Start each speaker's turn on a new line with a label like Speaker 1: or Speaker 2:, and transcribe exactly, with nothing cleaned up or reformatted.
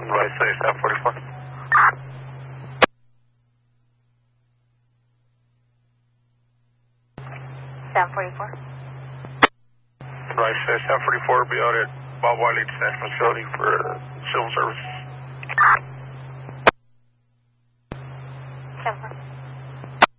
Speaker 1: Advice say seven forty-four.
Speaker 2: seven forty-four.
Speaker 1: Advice say seven forty-four, be out at Bob Wiley Detention Facility for uh, civil service.